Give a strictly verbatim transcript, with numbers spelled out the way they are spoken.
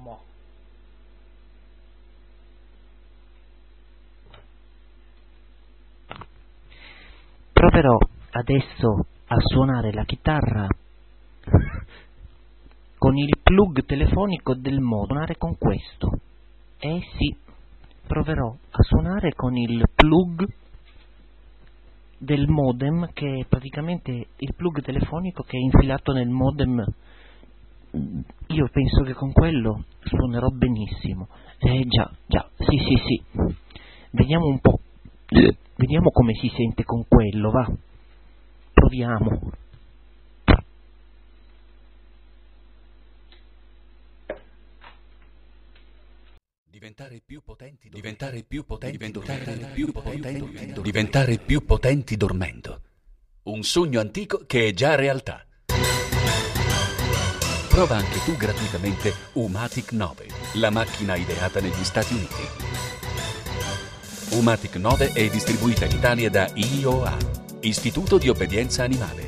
Mo. Proverò adesso a suonare la chitarra con il plug telefonico del modem. Suonare con questo. Eh sì, proverò a suonare con il plug del modem, che è praticamente il plug telefonico che è infilato nel modem. Io penso che con quello suonerò benissimo. Eh già, già, sì sì sì. Vediamo un po'. Vediamo come si sente con quello, va. Proviamo. Diventare più potenti, diventare più potenti, diventare più potenti, diventare più potenti dormendo. Un sogno antico che è già realtà. Prova anche tu gratuitamente Umatic nove, la macchina ideata negli Stati Uniti. Umatic nove è distribuita in Italia da I O A, Istituto di Obbedienza Animale.